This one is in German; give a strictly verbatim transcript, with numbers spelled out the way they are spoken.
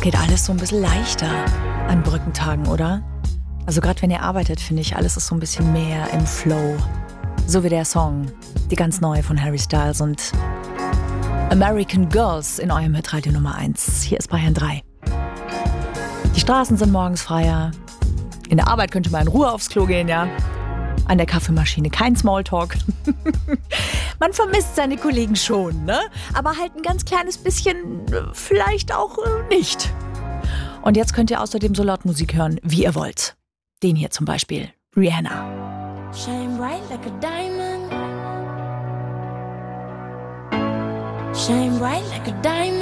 geht alles so ein bisschen leichter an Brückentagen, oder? Also gerade wenn ihr arbeitet, finde ich, alles ist so ein bisschen mehr im Flow. So wie der Song, die ganz neue von Harry Styles und American Girls in eurem Hitradio Nummer eins. Hier ist Bayern drei. Die Straßen sind morgens freier. In der Arbeit könnte man in Ruhe aufs Klo gehen, ja. An der Kaffeemaschine kein Smalltalk. Man vermisst seine Kollegen schon, ne? Aber halt ein ganz kleines bisschen vielleicht auch nicht. Und jetzt könnt ihr außerdem so laut Musik hören, wie ihr wollt. Den hier zum Beispiel, Rihanna. Shine bright like a diamond. Shine bright like a diamond.